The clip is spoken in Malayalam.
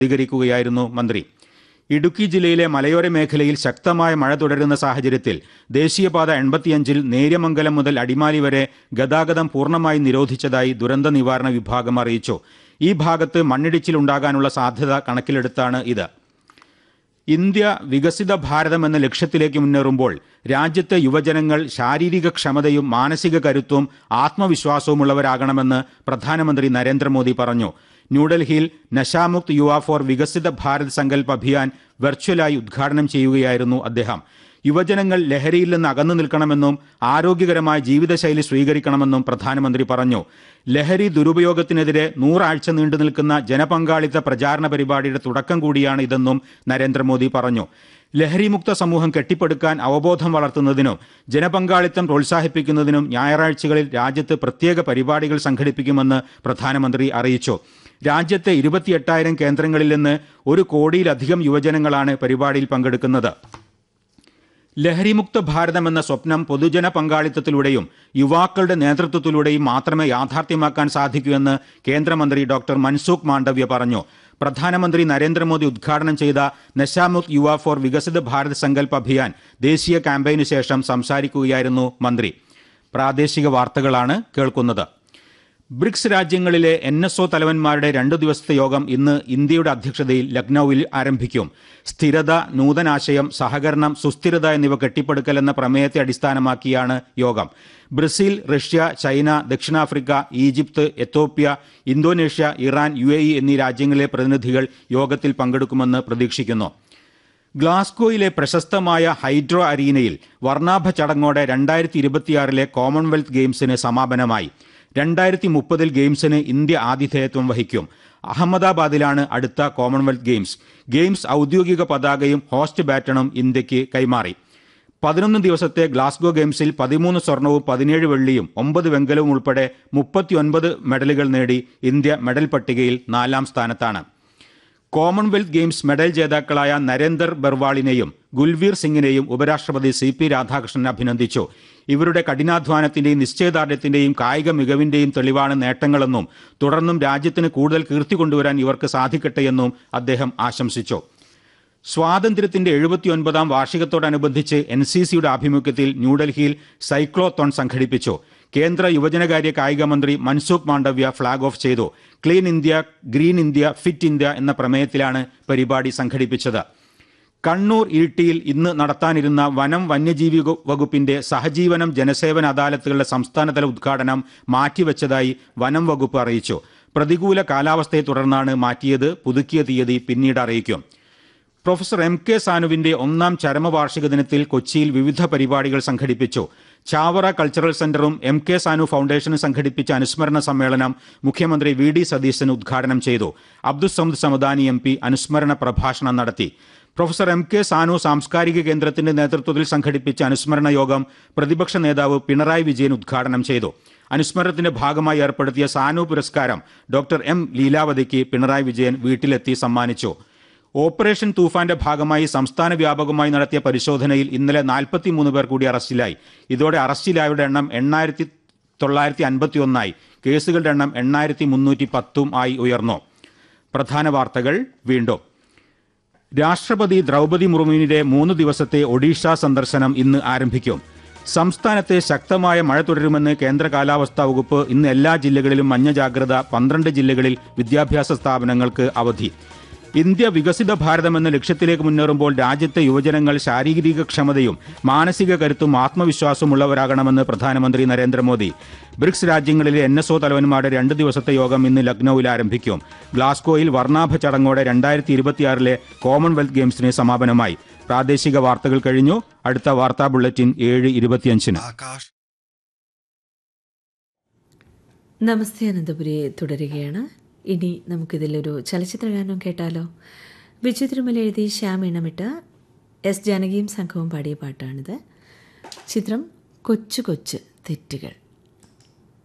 പ്രതികരിക്കുകയായിരുന്നു മന്ത്രി. ഇടുക്കി ജില്ലയിലെ മലയോര മേഖലയിൽ ശക്തമായ മഴ തുടരുന്ന സാഹചര്യത്തിൽ ദേശീയപാത 85-ൽ നേര്യമംഗലം മുതൽ അടിമാലി വരെ ഗതാഗതം പൂർണ്ണമായി നിരോധിച്ചതായി ദുരന്ത നിവാരണ വിഭാഗം അറിയിച്ചു. ഈ ഭാഗത്ത് മണ്ണിടിച്ചിലുണ്ടാകാനുള്ള സാധ്യത കണക്കിലെടുത്താണ് ഇത്. ഇന്ത്യ വികസിത ഭാരതം എന്ന ലക്ഷ്യത്തിലേക്ക് മുന്നേറുമ്പോൾ രാജ്യത്തെ യുവജനങ്ങൾ ശാരീരിക ക്ഷമതയും മാനസിക കരുത്തും ആത്മവിശ്വാസവുമുള്ളവരാകണമെന്ന് പ്രധാനമന്ത്രി നരേന്ദ്രമോദി പറഞ്ഞു. ന്യൂഡൽഹിയിൽ നശാമുക്ത് യുവ ഫോർ വികസിത ഭാരത് സങ്കൽപ് അഭിയാൻ വെർച്വലായി ഉദ്ഘാടനം ചെയ്യുകയായിരുന്നു അദ്ദേഹം. യുവജനങ്ങൾ ലഹരിയിൽ നിന്ന് അകന്നു നിൽക്കണമെന്നും ആരോഗ്യകരമായ ജീവിതശൈലി സ്വീകരിക്കണമെന്നും പ്രധാനമന്ത്രി പറഞ്ഞു. ലഹരി ദുരുപയോഗത്തിനെതിരെ 100 ആഴ്ച നീണ്ടു നിൽക്കുന്ന ജനപങ്കാളിത്ത പ്രചാരണ പരിപാടിയുടെ തുടക്കം കൂടിയാണ് ഇതെന്നും നരേന്ദ്രമോദി പറഞ്ഞു. ലഹരിമുക്ത സമൂഹം കെട്ടിപ്പടുക്കാൻ അവബോധം വളർത്തുന്നതിനും ജനപങ്കാളിത്തം പ്രോത്സാഹിപ്പിക്കുന്നതിനും ഞായറാഴ്ചകളിൽ രാജ്യത്ത് പ്രത്യേക പരിപാടികൾ സംഘടിപ്പിക്കുമെന്ന് പ്രധാനമന്ത്രി അറിയിച്ചു. രാജ്യത്തെ 28,000 കേന്ദ്രങ്ങളിൽ നിന്ന് 1 കോടിയിലധികം യുവജനങ്ങളാണ് പരിപാടിയിൽ പങ്കെടുക്കുന്നത്. ലഹരിമുക്ത ഭാരതം എന്ന സ്വപ്നം പൊതുജന പങ്കാളിത്തത്തിലൂടെയും യുവാക്കളുടെ നേതൃത്വത്തിലൂടെയും മാത്രമേ യാഥാർത്ഥ്യമാക്കാൻ സാധിക്കൂ എന്ന് കേന്ദ്രമന്ത്രി ഡോക്ടർ മൻസുഖ് മാണ്ഡവ്യ പറഞ്ഞു. പ്രധാനമന്ത്രി നരേന്ദ്രമോദി ഉദ്ഘാടനം ചെയ്ത നശാമുക്ത് യുവ ഫോർ വികസിത ഭാരത് സങ്കൽപ് അഭിയാൻ ദേശീയ ക്യാമ്പയിനു ശേഷം സംസാരിക്കുകയായിരുന്നു മന്ത്രി. പ്രാദേശിക വാർത്തകളാണ് കേൾക്കുന്നത്. ബ്രിക്സ് രാജ്യങ്ങളിലെ NSO തലവന്മാരുടെ 2 ദിവസത്തെ യോഗം ഇന്ന് ഇന്ത്യയുടെ അധ്യക്ഷതയിൽ ലക്നൌവിൽ ആരംഭിക്കും. സ്ഥിരത, നൂതനാശയം, സഹകരണം, സുസ്ഥിരത എന്നിവ കെട്ടിപ്പടുക്കൽ എന്ന പ്രമേയത്തെ അടിസ്ഥാനമാക്കിയാണ് യോഗം. ബ്രസീൽ, റഷ്യ, ചൈന, ദക്ഷിണാഫ്രിക്ക, Egypt, Ethiopia, Indonesia, Iran, UAE എന്നീ രാജ്യങ്ങളിലെ പ്രതിനിധികൾ യോഗത്തിൽ പങ്കെടുക്കുമെന്ന് പ്രതീക്ഷിക്കുന്നു. ഗ്ലാസ്ഗോയിലെ പ്രശസ്തമായ ഹൈഡ്രോ അരീനയിൽ വർണ്ണാഭ ചടങ്ങോടെ 2026 കോമൺവെൽത്ത് ഗെയിംസിന് സമാപനമായി. 2030 ഗെയിംസിന് ഇന്ത്യ ആതിഥേയത്വം വഹിക്കും. അഹമ്മദാബാദിലാണ് അടുത്ത കോമൺവെൽത്ത് ഗെയിംസ് ഔദ്യോഗിക പതാകയും ഹോസ്റ്റ് ബാറ്റണും ഇന്ത്യക്ക് കൈമാറി. 11 ദിവസത്തെ ഗ്ലാസ്ഗോ ഗെയിംസിൽ 13 സ്വർണവും 17 വെള്ളിയും 9 വെങ്കലവും ഉൾപ്പെടെ 39 മെഡലുകൾ നേടി ഇന്ത്യ മെഡൽ പട്ടികയിൽ 4ാം സ്ഥാനത്താണ്. കോമൺവെൽത്ത് ഗെയിംസ് മെഡൽ ജേതാക്കളായ നരേന്ദർ ബർവാളിനെയും ഗുൽവീർ സിംഗിനെയും ഉപരാഷ്ട്രപതി CP രാധാകൃഷ്ണൻ അഭിനന്ദിച്ചു. ഇവരുടെ കഠിനാധ്വാനത്തിന്റെയും നിശ്ചയദാർഢ്യത്തിന്റെയും കായിക മികവിന്റെയും തെളിവാണ് നേട്ടങ്ങളെന്നും തുടർന്നും രാജ്യത്തിന് കൂടുതൽ കീർത്തി കൊണ്ടുവരാൻ ഇവർക്ക് സാധിക്കട്ടെയെന്നും അദ്ദേഹം ആശംസിച്ചു. സ്വാതന്ത്ര്യത്തിന്റെ 79ാം വാർഷികത്തോടനുബന്ധിച്ച് NCCയുടെ ആഭിമുഖ്യത്തിൽ ന്യൂഡൽഹിയിൽ സൈക്ലോത്തോൺ സംഘടിപ്പിച്ചു. കേന്ദ്ര യുവജനകാര്യ കായിക മന്ത്രി മൻസുഖ് മാണ്ഡവ്യ ഫ്ളാഗ് ഓഫ് ചെയ്തു. Clean India, green India, fit India എന്ന പ്രമേയത്തിലാണ് പരിപാടി സംഘടിപ്പിച്ചത്. കണ്ണൂർ ഇരിട്ടിയിൽ ഇന്ന് നടത്താനിരുന്ന വനം വന്യജീവി വകുപ്പിന്റെ സഹജീവനം ജനസേവന അദാലത്തുകളുടെ സംസ്ഥാനതല ഉദ്ഘാടനം മാറ്റിവെച്ചതായി വനം വകുപ്പ് അറിയിച്ചു. പ്രതികൂല കാലാവസ്ഥയെ തുടർന്നാണ് മാറ്റിയത്. പുതുക്കിയ തീയതി പിന്നീട് അറിയിക്കും. പ്രൊഫസർ MK സാനുവിന്റെ 1ാം ചരമവാർഷിക ദിനത്തിൽ കൊച്ചിയിൽ വിവിധ പരിപാടികൾ സംഘടിപ്പിച്ചു. ചാവറ കൾച്ചറൽ സെന്ററും MK സാനു ഫൗണ്ടേഷനും സംഘടിപ്പിച്ച അനുസ്മരണ സമ്മേളനം മുഖ്യമന്ത്രി VD സതീശൻ ഉദ്ഘാടനം ചെയ്തു. അബ്ദുസ്സമദ് സമദാനി MP അനുസ്മരണ പ്രഭാഷണം നടത്തി. പ്രൊഫസർ MK സാനു സാംസ്കാരിക കേന്ദ്രത്തിന്റെ നേതൃത്വത്തിൽ സംഘടിപ്പിച്ച അനുസ്മരണ യോഗം പ്രതിപക്ഷ നേതാവ് പിണറായി വിജയൻ ഉദ്ഘാടനം ചെയ്തു. അനുസ്മരണത്തിന്റെ ഭാഗമായി ഏർപ്പെടുത്തിയ സാനു പുരസ്കാരം ഡോക്ടർ M ലീലാവതിക്ക് പിണറായി വിജയൻ വീട്ടിലെത്തി സമ്മാനിച്ചു. ഓപ്പറേഷൻ തൂഫാന്റെ ഭാഗമായി സംസ്ഥാന വ്യാപകമായി നടത്തിയ പരിശോധനയിൽ ഇന്നലെ 43 പേർ കൂടി അറസ്റ്റിലായി. ഇതോടെ അറസ്റ്റിലായവരുടെ എണ്ണം 8,951 കേസുകളുടെ എണ്ണം 8,310 ആയി ഉയർന്നു. പ്രധാന വാർത്തകൾ വീണ്ടും. രാഷ്ട്രപതി ദ്രൗപദി മുർമുവിന്റെ 3 ദിവസത്തെ ഒഡീഷ സന്ദർശനം ഇന്ന് ആരംഭിക്കും. സംസ്ഥാനത്തെ ശക്തമായ മഴ തുടരുമെന്ന് കേന്ദ്ര കാലാവസ്ഥാ വകുപ്പ്. ഇന്ന് എല്ലാ ജില്ലകളിലും മഞ്ഞ ജാഗ്രത. 12 ജില്ലകളിൽ വിദ്യാഭ്യാസ സ്ഥാപനങ്ങൾക്ക് അവധി. ഇന്ത്യ വികസിത ഭാരതം എന്ന ലക്ഷ്യത്തിലേക്ക് മുന്നേറുമ്പോൾ രാജ്യത്തെ യുവജനങ്ങൾ ശാരീരിക ക്ഷമതയും മാനസിക കരുത്തും ആത്മവിശ്വാസവും ഉള്ളവരാകണമെന്ന് പ്രധാനമന്ത്രി നരേന്ദ്രമോദി. ബ്രിക്സ് രാജ്യങ്ങളിലെ NSO തലവന്മാരുടെ 2 ദിവസത്തെ യോഗം ഇന്ന് ലക്നൌവിൽ ആരംഭിക്കും. ഗ്ലാസ്ഗോയിൽ വർണ്ണാഭ ചടങ്ങോടെ 2026 കോമൺവെൽത്ത് ഗെയിംസിന് സമാപനമായി. പ്രാദേശിക വാർത്തകൾ കഴിഞ്ഞു. അടുത്ത വാർത്താ ബുള്ളറ്റിൻ 7:25. നമസ്തേ അനന്തപുരി തുടരുകയാണ്. ഇനി നമുക്കിതിലൊരു ചലച്ചിത്രഗാനം കേട്ടാലോ. വിജയ് തിരുമല എഴുതി ശ്യാം ഇണമിട്ട S ജാനകിയും സംഘവും പാടിയ പാട്ടാണിത്. ചിത്രം കൊച്ചു കൊച്ചു തെറ്റുകൾ.